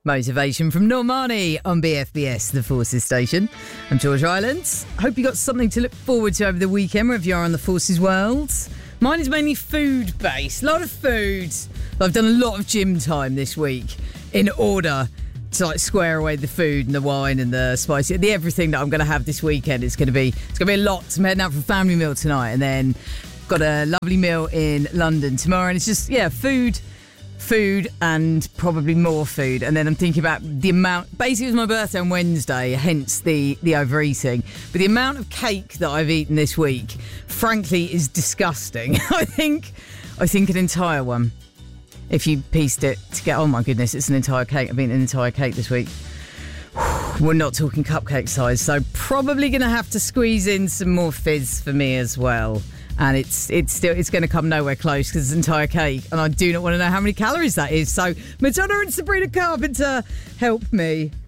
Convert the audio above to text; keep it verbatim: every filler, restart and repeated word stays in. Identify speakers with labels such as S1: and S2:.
S1: Motivation from Normani on B F B S, the Forces station. I'm George Rylands. Hope you got something to look forward to over the weekend, wherever you are in the Forces world. Mine is mainly food-based. A lot of food. I've done a lot of gym time this week in order to like square away the food and the wine and the spicy, the everything that I'm going to have this weekend. It's going to be it's going to be a lot. I'm heading out for a family meal tonight, and then got a lovely meal in London tomorrow. And it's just yeah, food. Food and probably more food. And then I'm thinking about the amount. Basically, it was my birthday on Wednesday, hence the, the overeating. But the amount of cake that I've eaten this week, frankly, is disgusting. I think I think an entire one. If you pieced it together, oh my goodness, it's an entire cake. I've eaten an entire cake this week. We're not talking cupcake size, so probably going to have to squeeze in some more fizz for me as well. And it's it's still it's going to come nowhere close because it's an entire cake, and I do not want to know how many calories that is. So Madonna and Sabrina Carpenter, help me.